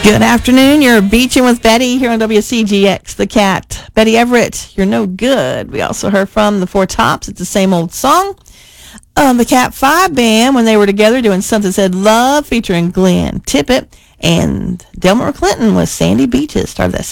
Good afternoon. You're beaching with Betty here on WCGX, The Cat. Betty Everett, You're No Good. We also heard from the Four Tops. It's the same old song. The Cat 5 Band, when they were together doing Something Said Love, featuring Glenn Tippett. And Delmore Clinton with Sandy Beaches, started that